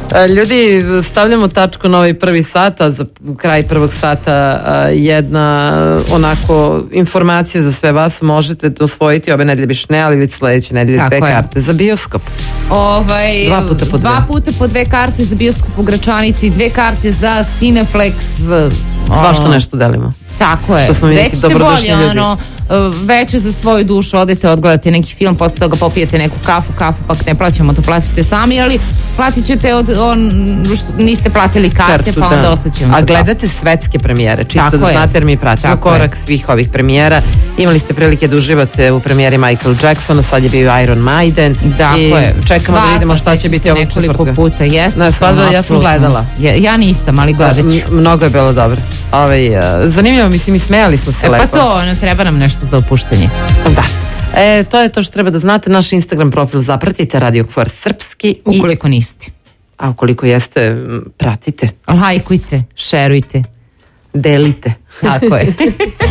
Ljudi, stavljamo tačku na ovaj prvi sat, a za kraj prvog sata jedna onako informacija za sve vas. Možete osvojiti ove nedelje biš ne, ali već sledeće nedelje dve karte za bioskop. Dva puta po dve karte za bioskop u Gračanici, 2 karte za Cineplex. Svašta nešto delimo. Tako je. Gde ćete bolje, veće za svoju dušu, odete, odgledate neki film, posle toga popijete neku kafu pak ne plaćamo, to plaćate sami, ali platit ćete niste platili karte, pa onda ostaćemo. A gledate svetske premijere, čisto da znate, jer mi pratimo korak svih ovih premijera. Imali ste prilike da uživate u premijeri Michael Jacksona, sad je bio Iron Maiden. I čekamo da vidimo šta će biti ovog četvrtka. Nekoliko puta, jeste. Na svadbu ja sam gledala. Ja nisam, ali gledat ću. Mnogo je bilo dobro. Zanimljivo, mislim, i smejali smo se lepo. Pa to, treba nam nešto za opuštanje. Da. To je to što treba da znate. Naš Instagram profil zapratite, Radio Kvor Srpski. Ukoliko niste. A ukoliko jeste, pratite. Lajkujte, šerujte. Delite. Tako je.